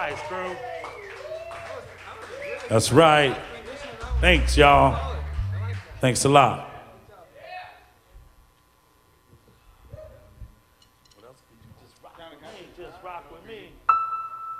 nice, crew. That's right. Thanks, y'all. Thanks a lot. What else did you just rock with me? Just rock with me.